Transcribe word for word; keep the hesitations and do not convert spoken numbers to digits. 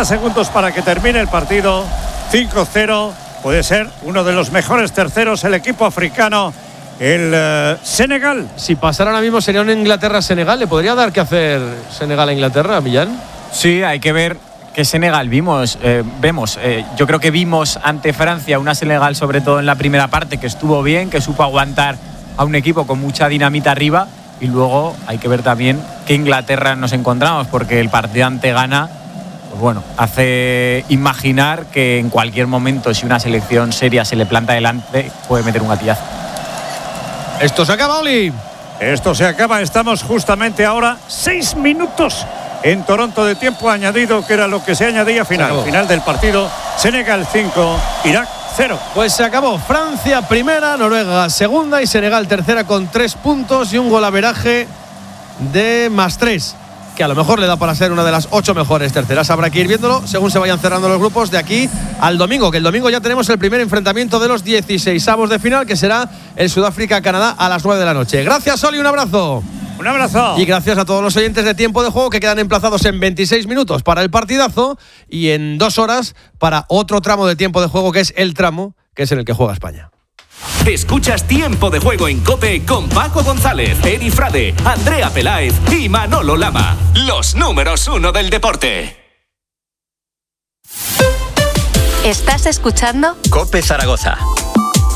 treinta segundos para que termine el partido. cinco cero. Puede ser uno de los mejores terceros el equipo africano, el uh, Senegal. Si pasara ahora mismo sería un Inglaterra-Senegal. ¿Le podría dar que hacer Senegal a Inglaterra, Millán? Sí, hay que ver qué Senegal vimos, eh, vemos. Eh, yo creo que vimos ante Francia una Senegal, sobre todo en la primera parte, que estuvo bien, que supo aguantar a un equipo con mucha dinamita arriba. Y luego hay que ver también qué Inglaterra nos encontramos, porque el partido ante Ghana, pues bueno, hace imaginar que en cualquier momento, si una selección seria se le planta delante, puede meter un gatillazo. Esto se acaba, Oli. Esto se acaba. Estamos justamente ahora seis minutos en Toronto de tiempo añadido, que era lo que se añadía final. Final del partido. Senegal cinco, Irak cero. Pues se acabó. Francia primera, Noruega segunda y Senegal tercera con tres puntos y un golaveraje de más tres, que a lo mejor le da para ser una de las ocho mejores terceras. Habrá que ir viéndolo según se vayan cerrando los grupos de aquí al domingo, que el domingo ya tenemos el primer enfrentamiento de los dieciseisavos de final, que será el Sudáfrica-Canadá a las nueve de la noche. Gracias, Oli, un abrazo. Un abrazo. Y gracias a todos los oyentes de Tiempo de Juego, que quedan emplazados en veintiséis minutos para el partidazo y en dos horas para otro tramo de Tiempo de Juego, que es el tramo que es en el que juega España. Escuchas Tiempo de Juego en COPE con Paco González, Eri Frade, Andrea Peláez y Manolo Lama. Los números uno del deporte. ¿Estás escuchando? COPE Zaragoza.